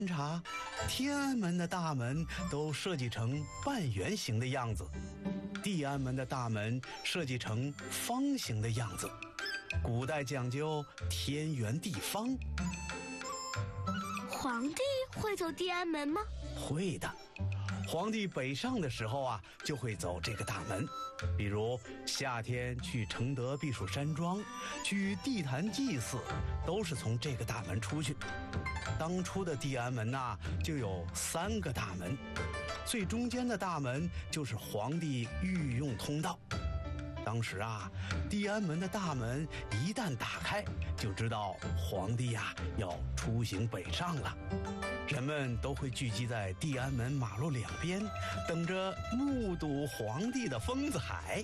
查，天安门的大门都设计成半圆形的样子，地安门的大门设计成方形的样子。古代讲究天圆地方。 皇帝会走地安门吗？ 会的，皇帝北上的时候啊，就会走这个大门。比如夏天去承德避暑山庄，去地坛祭祀，都是从这个大门出去。当初的地安门呐，就有3个大门，最中间的大门就是皇帝御用通道。当时啊，地安门的大门一旦打开，就知道皇帝呀要出行北上了。人们都会聚集在地安门马路两边，等着目睹皇帝的疯子海。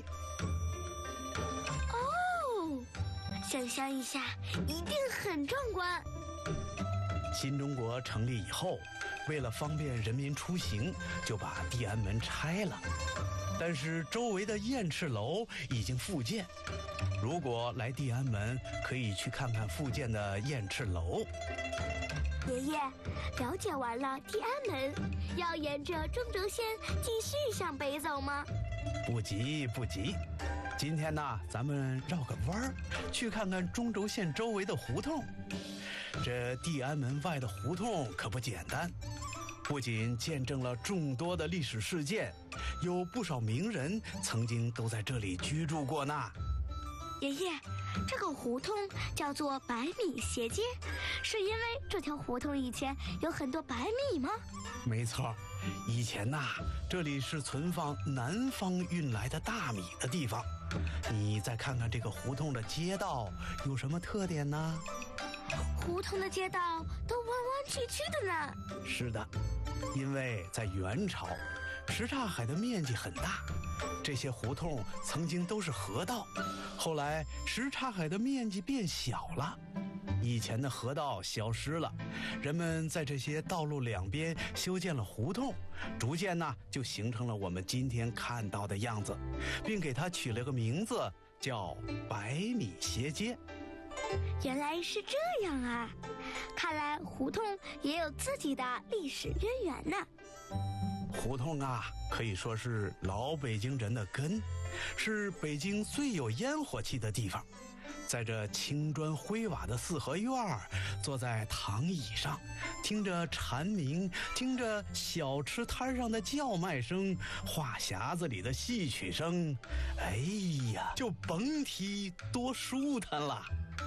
哦，想象一下，一定很壮观。 新中国成立以后，为了方便人民出行，就把地安门拆了。但是周围的雁翅楼已经复建，如果来地安门，可以去看看复建的雁翅楼。 爷爷，了解完了地安门，要沿着中轴线继续向北走吗？ 不急不急，今天呢，咱们绕个弯儿，去看看中轴线周围的胡同。这地安门外的胡同可不简单，不仅见证了众多的历史事件，有不少名人曾经都在这里居住过呢。 爷爷，这个胡同叫做百米斜街，是因为这条胡同以前有很多白米吗？ 没错，以前呐，这里是存放南方运来的大米的地方。你再看看这个胡同的街道有什么特点呢？ 胡同的街道都弯弯曲曲的呢。 是的，因为在元朝，什刹海的面积很大，这些胡同曾经都是河道，后来什刹海的面积变小了，以前的河道消失了，人们在这些道路两边修建了胡同，逐渐呢就形成了我们今天看到的样子，并给它取了个名字叫百米斜街。 原来是这样啊，看来胡同也有自己的历史渊源呢。 胡同啊，可以说是老北京人的根，是北京最有烟火气的地方。在这青砖灰瓦的四合院儿，坐在躺椅上，听着蝉鸣，听着小吃摊上的叫卖声，话匣子里的戏曲声，哎呀，就甭提多舒坦了。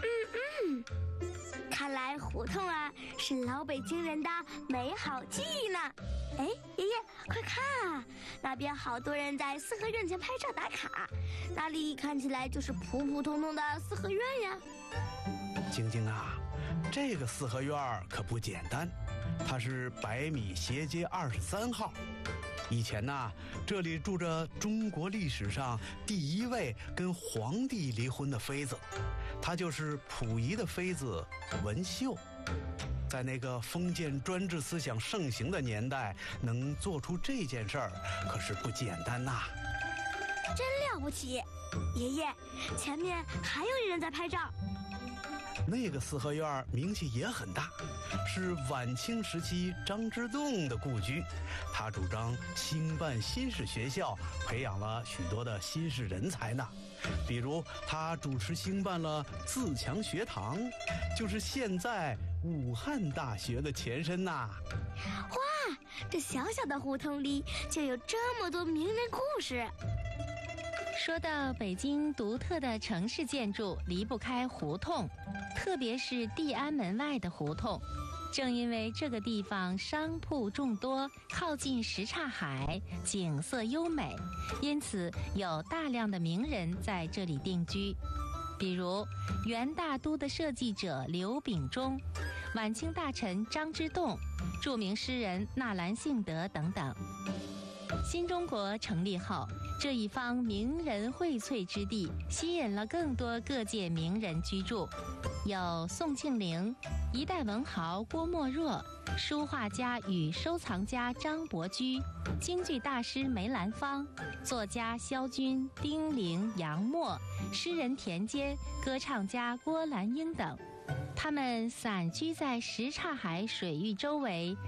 看来胡同啊是老北京人的美好记忆呢。哎，爷爷快看啊，那边好多人在四合院前拍照打卡，那里看起来就是普普通通的四合院呀。 晶晶啊，这个四合院可不简单，它是百米斜街23号。以前呢，这里住着中国历史上第一位跟皇帝离婚的妃子，她就是溥仪的妃子文秀。在那个封建专制思想盛行的年代，能做出这件事儿，可是不简单呐。 真了不起！爷爷，前面还有人在拍照。 那个四合院名气也很大，是晚清时期张之洞的故居。他主张兴办新式学校，培养了许多的新式人才呢。比如他主持兴办了自强学堂，就是现在武汉大学的前身呐。 哇，这小小的胡同里就有这么多名人故事。 说到北京独特的城市建筑，离不开胡同，特别是地安门外的胡同。正因为这个地方商铺众多，靠近什刹海，景色优美，因此有大量的名人在这里定居。比如元大都的设计者刘秉忠，晚清大臣张之洞，著名诗人纳兰性德等等。新中国成立后，这一方名人荟萃之地吸引了更多各界名人居住，有宋庆龄、一代文豪郭沫若、书画家与收藏家张伯驹、京剧大师梅兰芳、作家萧军、丁玲、杨沫、诗人田间、歌唱家郭兰英等。他们散居在什刹海水域周围，